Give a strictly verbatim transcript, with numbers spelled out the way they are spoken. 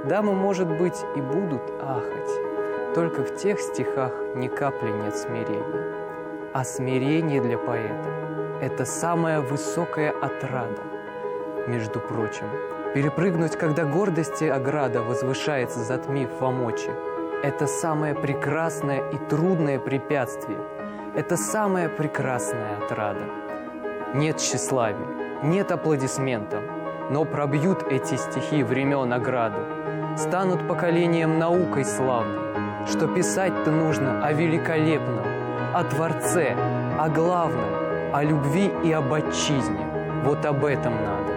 Дамы, может быть, и будут ахать, только в тех стихах ни капли нет смирения. А смирение для поэта – это самая высокая отрада. Между прочим, перепрыгнуть, когда гордости ограда возвышается, затмив во мочи, это самое прекрасное и трудное препятствие, это самая прекрасная отрада. Нет тщеславия, нет аплодисментов, но пробьют эти стихи времен ограду, станут поколением наукой славной, что писать-то нужно о великолепном, о Творце, о главном, о любви и об отчизне. Вот об этом надо.